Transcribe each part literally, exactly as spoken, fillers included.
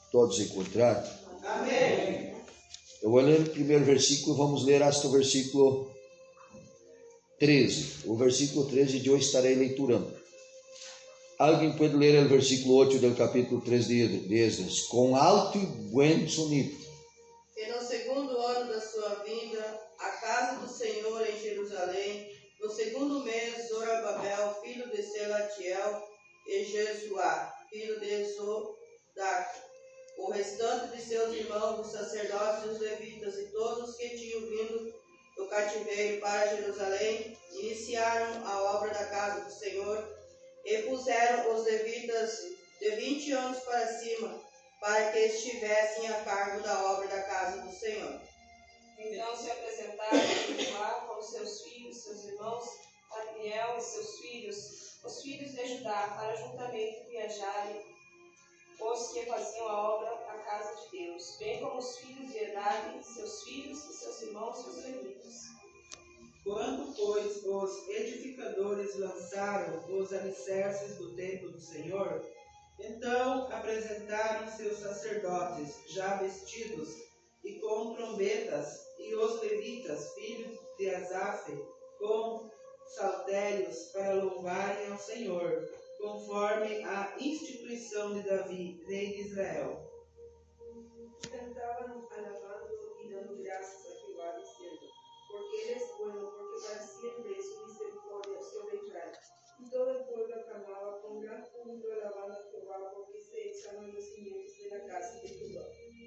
Todos encontraram? Amém. Eu vou ler o primeiro versículo, vamos ler hasta o versículo treze. O versículo treze de hoje estarei leiturando. Alguém pode ler o versículo oito do capítulo três de Esdras, com alto e bom sonido. E no segundo ano da sua vinda, a casa do Senhor em Jerusalém, no segundo mês, Zorobabel, filho de Selatiel, e Jesuá, filho de Zodac, o restante de seus irmãos, os sacerdotes e os levitas, e todos os que tinham vindo do cativeiro para Jerusalém, iniciaram a obra da casa do Senhor, e puseram os levitas de vinte anos para cima, para que estivessem a cargo da obra da casa do Senhor. Então se apresentaram Jesuá com seus filhos, seus irmãos, Adniel e seus filhos, os filhos de Judá, para juntamente viajarem os que faziam a obra à casa de Deus, bem como os filhos de Edade, seus filhos e seus irmãos e os levitas. Quando, pois, os edificadores lançaram os alicerces do templo do Senhor, então apresentaram seus sacerdotes, já vestidos, e com trombetas, e os levitas, filhos de Asaf, com saltérios, para louvarem ao Senhor, conforme a instituição de Davi, rei de Israel. Cantavam alabando e dando graças a Jehová, dizendo: porque Ele é bueno, porque para siempre es su misericordia sobre Israel. Y todo el pueblo aclamaba con gran júbilo alabando a Jehová, porque se echaron los cimientos de la casa de Jehová.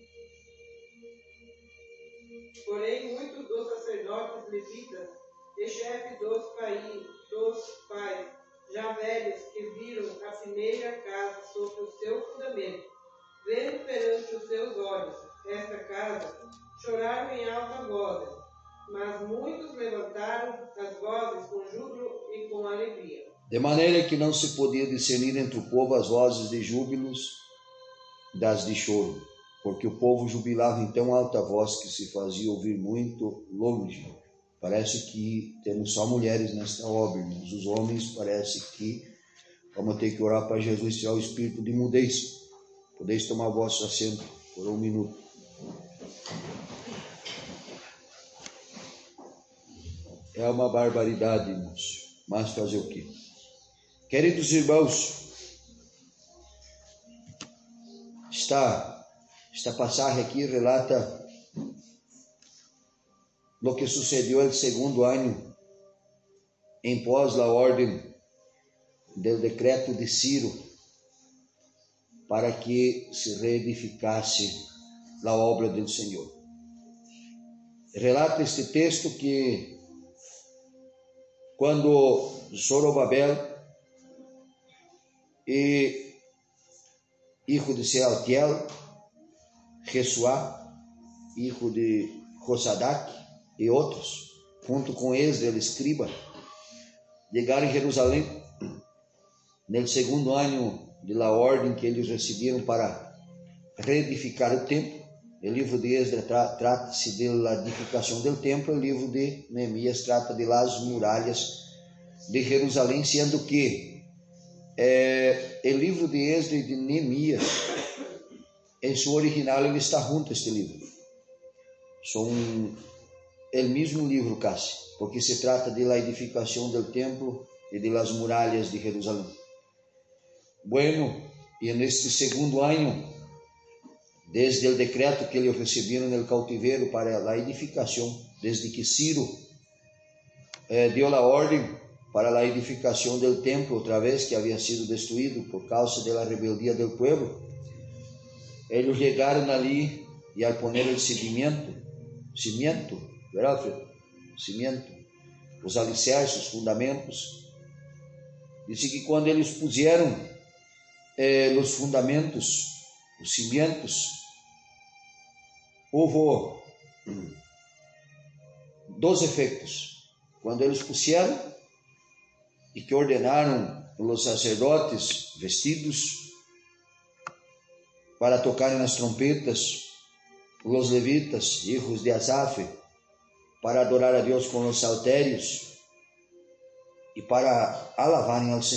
Porém, muitos dos sacerdotes levitas e chefes dos, pai, dos pais, já velhos, que viram a primeira casa sobre o seu fundamento, vendo perante os seus olhos esta casa, choraram em alta voz, mas muitos levantaram as vozes com júbilo e com alegria. De maneira que não se podia discernir entre o povo as vozes de júbilos das de choro, porque o povo jubilava em tão alta voz que se fazia ouvir muito longe. Parece que temos só mulheres nesta obra, irmãos. Os homens parece que vamos ter que orar para Jesus tirar o espírito de mudez. Podeis tomar vosso assento por um minuto. É uma barbaridade, irmãos. Mas fazer o quê? Queridos irmãos, esta, esta passagem aqui relata lo que sucedió el segundo año en pos la orden del decreto de Ciro para que se reedificase la obra del Señor. Relata este texto que quando Zorobabel e hijo de Sealtiel, Jesuá, hijo de Josadac, e outros, junto com Esdras, el escriba, chegaram em Jerusalém no segundo ano de la ordem que eles receberam para reedificar o templo. O livro de Esdras tra trata-se da edificação do templo, o livro de Neemias trata de las muralhas de Jerusalém, sendo que é, o livro de Esdras e de Neemias, em seu original, ele está junto a este livro. São el mismo livro casi, porque se trata de la edificación del templo y de las murallas de Jerusalén. Bueno, y en este segundo año, desde el decreto que ellos recibieron en el cautiverio para la edificación, desde que Ciro eh, dio la orden para la edificación del templo, otra vez que había sido destruido por causa de la rebeldía del pueblo, ellos llegaron allí y al poner el cimiento, cimiento, ¿verdad, Alfredo? Cimiento, os alicerces, os fundamentos. Dice que quando eles puseram eh, os fundamentos, os cimientos, houve dois efeitos. Quando eles puseram e que ordenaram os sacerdotes vestidos para tocarem nas trompetas, os levitas, hijos de Asaf, para adorar a Deus com os saltérios e para alabarem ao Senhor.